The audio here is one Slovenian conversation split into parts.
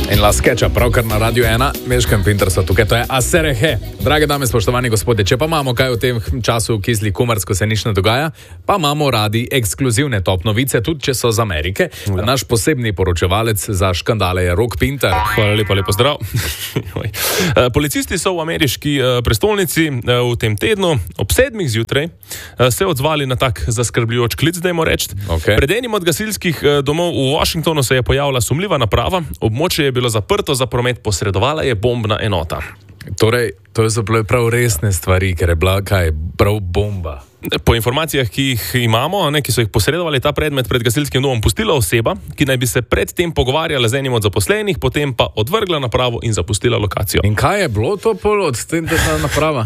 In la skeča, pravkar na Radio 1, Meškem Pintersa, tukaj to je Aserehe. Drage dame, spoštovani gospodje, če pa imamo kaj v tem času kisli kumars, ko se nič ne dogaja, pa imamo radi ekskluzivne top novice, tudi če so z Amerike. Naš posebni poročevalec za škandale je Rok Pinter. Hvala lepa, lepo zdrav. Policisti so v ameriški prestolnici v tem tednu ob 7 zjutraj se odzvali na tak zaskrbljujoč klic, dajmo reči. Okay. Pred enim od gasilskih domov v Washingtonu se je pojavila sumljiva naprava, območje je bilo zaprto za promet, posredovala je bombna enota. Torej, to so bile prav resne stvari, ker je bila kaj, prav bomba. Po informacijah, ki jih imamo, ki so jih posredovali, ta predmet pred gasilskim domom pustila oseba, ki naj bi se predtem pogovarjala z enim od zaposlenih, potem pa odvrgla napravo in zapustila lokacijo. In kaj je bilo to od ta naprava?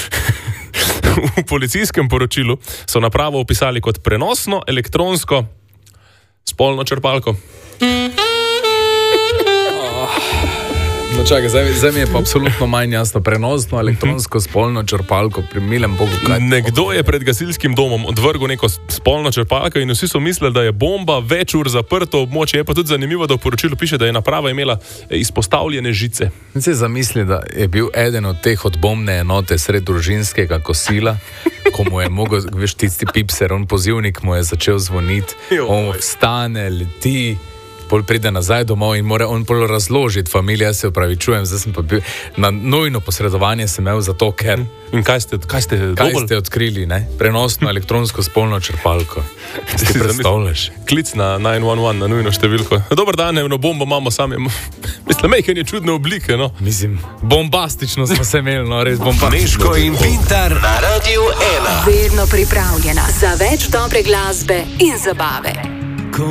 V policijskem poročilu so napravo opisali kot prenosno elektronsko spolno črpalko. No čakaj, zdaj mi je pa absolutno manj jasno. Prenosno elektronsko spolno črpalko, pri milem Bogu kaj. Nekdo je pred gasilskim domom odvrgel neko spolno črpalko in vsi so mislili, da je bomba, več ur zaprto območje. Je pa tudi zanimivo, da v poročilu piše, da je naprava imela izpostavljene žice. In se zamisli, da je bil eden od teh od bombne enote sred družinskega kosila, ko mu je mogel, veš, tisti pipser, on pozivnik mu je začel zvoniti, on vstane, leti, pol pride nazaj domov in mora on pol razložiti familiji. Jaz se opravičujem, zdaj sem pa bil na nujno posredovanje sem imel zato, ker... In kaj ste odkrili, ne? Prenosno elektronsko spolno črpalko. Si predstavljaš? Klic na 911, na nujno številko. Dobar dan, eno bombo imamo sami. Mislim, mejken je čudne oblike, no. Mislim, bombastično smo se imeli, no, res bombastično. Meško in Pintar na Radio 1. Vedno pripravljena za več dobre glasbe in zabave.